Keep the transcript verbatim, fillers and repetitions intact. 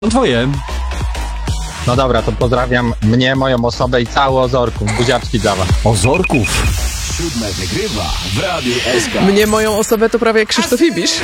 Twoje. No dobra, to pozdrawiam mnie, moją osobę i cały Ozorku. Buziaczki dla was. Ozorków. Siódme wygrywa w Radiu S K. Mnie, moją osobę to prawie jak Krzysztof Ibisz.